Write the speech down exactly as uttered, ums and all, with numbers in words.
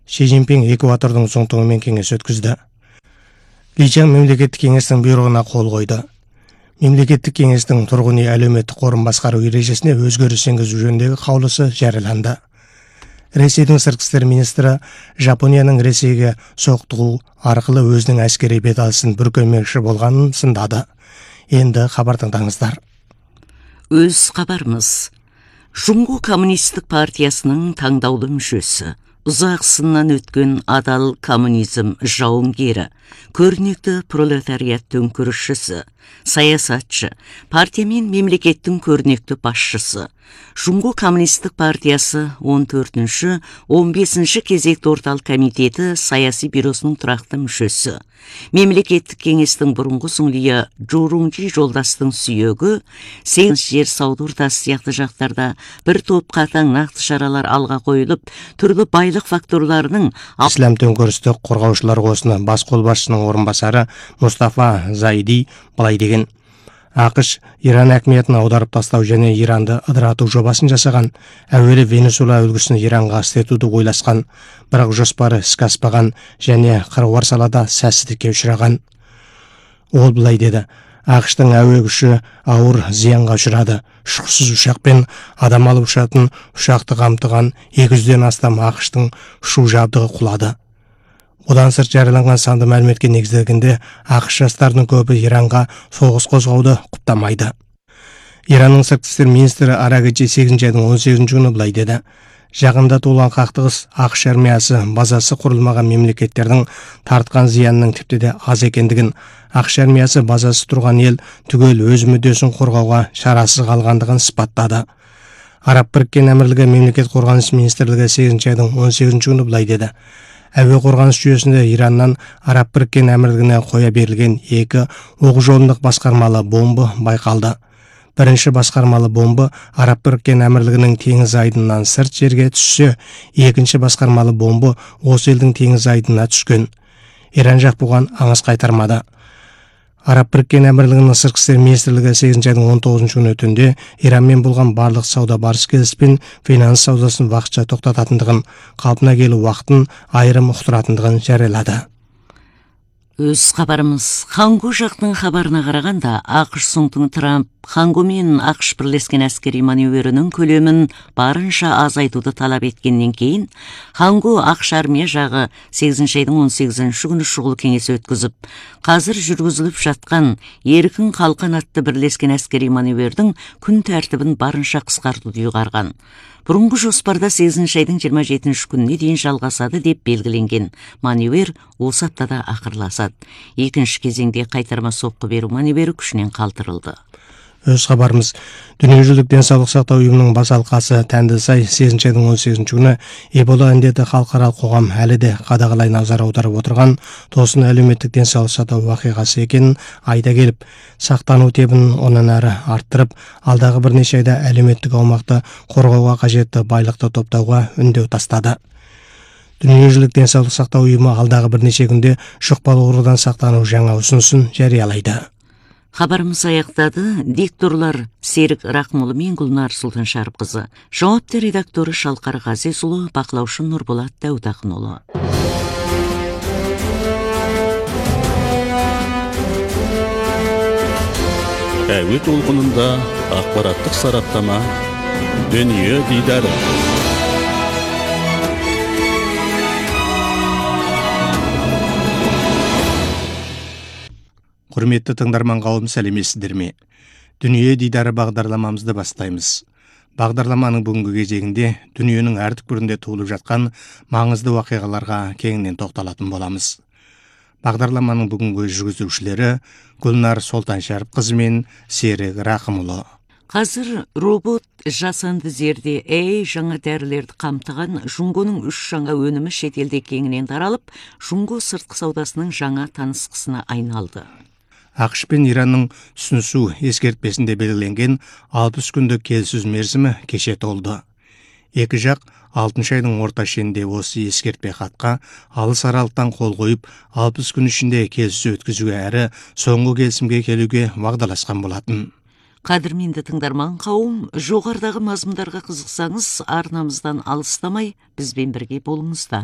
Ши Цзиньпин Эквадордың Цзонтоңмен кеңес өткізді. Ли Чжан мемлекеттік кеңестің бұйрығына қол қойды. Мемлекеттік кеңестің тұрғын үй әлеуметтік қорын басқару ережесіне өзгеріс енгізу жөніндегі қаулысы жарияланды. Ресейдің сыртқы істер министрі Жапонияның Ресейге соқтығу арқылы өзінің әскери беталысын бүркемекші болғанын сындады. Енді хабар тыңдаңыздар. Өз хабарымыз. Жунго коммунистік партиясының таңдаулы мүшесі, ұзақ сыннан өткен адал коммунизм жауынгері, көрнекті пролетариат төңкерісшісі, саясатшы, партия мен мемлекеттің көрнекті басшысы, Жунго коммунистік партиясы он төртінші он бесінші кезекті орталық комитеті саяси бюросының тұрақты мүшесі, мемлекеттік кеңестің бұрынғы сүңлия Джурунжи жолдастың сүйегі, сегіз жер сауда ортасы сияқты жақтарда бір топ қатаң нақты шаралар алға қойылып, түрлі байлық факторларының Ислам төңкерістік қорғаушылар қосыны бас қолбасшысының орынбасары Мустафа Зайди былай деген: ақш Иран әкіметін аударып тастау және Иранды ыдырату жобасын жасаған, әуелі Венесуэла үлгісін Иранға істетуді ойласқан, бірақ жоспары іске аспаған және қыруар салада сәтсіздікке ұшыраған. Ол былай деді: ақштың әуе күші ауыр зиянға ұшырады. Ұшқышсыз ұшақпен адам алып ұшатын ұшақты қамтыған екі жүзден астам ақштың ұшу жабдығы құлады. Одан сырт жарияланған санды мәліметке негізделгенде ақш жастарының көбі Иранға соғыс қозғауды құптамайды. Иранның сыртқы істер министрі Арагачи сегізінші айдың он сегізінші күні былай деді: жақында туылған қақтығыс ақш армиясы базасы құрылмаған мемлекеттердің тартқан зиянының тіпті де аз екендігін, ақш армиясы базасы тұрған ел түгел өз мүддесін қорғауға шарасыз қалғандығын сипаттады. Араб біріккен әмірлігі мемлекет қорғаныс министрлігі сегізінші айдың он сегізінші күні былай деді: әуе қорғаныс жүйесінде Ираннан Араб біріккен әмірлігіне қоя берілген екі оқ жолындық басқармалы бомба байқалды. Бірінші басқармалы бомба Араб біріккен әмірлігінің теңіз айдынынан сырт жерге түссе, екінші басқармалы бомба осы елдің теңіз айдынына түскен. Иран жақ бұған аңыз қайтармады. Араб біріккен әмірлігінің сыртқы істер министрлігі сегізінші айдың он тоғызыншы күні түнде Иранмен болған барлық сауда барыс келіспен финанс саудасын уақытша тоқтататындығын, қалпына келу уақытын айырым ұқтыратындығын жариялады. Өз хабарымыз. Хангу жақтың хабарына қарағанда, ақш Соңтың Трамп Хангу мен ақш бірлескен әскери маневрінің көлемін барынша азайтуды талап еткеннен кейін, Хангу ақш армия жағы сегізінші айдың он сегізінші күні шұғыл кеңес өткізіп, қазір жүргізіліп жатқан еркін қалқан атты бірлескен әскери маневрдің күн тәртібін барынша қысқартуды ұйғарған. Бұрынғы жоспарда сегізінші айдың жиырма жетінші күніне дейін жалғасады деп белгіленген маневр осы аптада ақырласады. Екінші кезеңде қайтарма соққы беру маневрі күшінен қалдырылды. Өз хабарымыз. Дүниежүзілік денсаулық сақтау ұйымының бас алқасы Тәнді Сай сегізінші айдың он сегізінші күні Эбола індеті халықаралық қоғам әлі де қадағалай назар аударып отырған тосын әлеуметтік денсаулық сақтау вақиғасы екенін айта келіп, сақтану тебін онан әрі арттырып, алдағы бірнеше айда әлеуметтік аумақты қорғауға қажетті байлықты топтауға үндеу тастады. Дүниежүзілік денсаулық сақтау ұйымы алдағы бірнеше күнде жұқпалы аурудан сақтану жаңа ұсынысын жариялайды. Хабарымыз аяқтады. Дикторлар Серік Рақмұлы мен Гүлнар Сұлтаншарыпқызы. Жауапты редакторы Шалқар Ғазизұлы, бақылаушы Нұрболат Дәудақынұлы. Әуе толқынында ақпараттық сараптама, дүние дидары. Құрметті тыңдарман қауым, сәлеметсіздер ме? Дүние дидары бағдарламамызды бастаймыз. Бағдарламаның бүгінгі кезегінде дүниенің әр түкпірінде туылып жатқан маңызды вақиғаларға кеңінен тоқталатын боламыз. Бағдарламаның бүгінгі жүргізушілері Гүлнар Сұлтаншарыпқызы мен Серік Рақымұлы. Қазір робот жасанды зерде әй жаңа дәрілерді қамтыған Жунгоның үш жаңа өнімі шетелде кеңінен таралып, Жунго сыртқы саудасының жаңа танысқысына айналды. ақш пен Иранның түсінісу ескертпесінде белгіленген алпыс күндік келіссөз мерзімі кеше толды. Екі жақ алтыншы айдың орта шенінде осы ескертпе хатқа алыс аралықтан қол қойып, алпыс күн ішінде келіссөз өткізуге әрі соңғы келісімге келуге уағдаласқан болатын. Қадірменді тыңдарман қауым, жоғарыдағы мазмұндарға қызықсаңыз, арнамыздан алыстамай бізбен бірге болыңыздар.